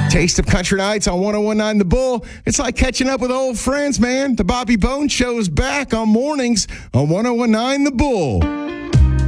Taste of Country Nights on 101.9 The Bull. It's like catching up with old friends, man. The Bobby Bones Show is back on mornings on 101.9 The Bull.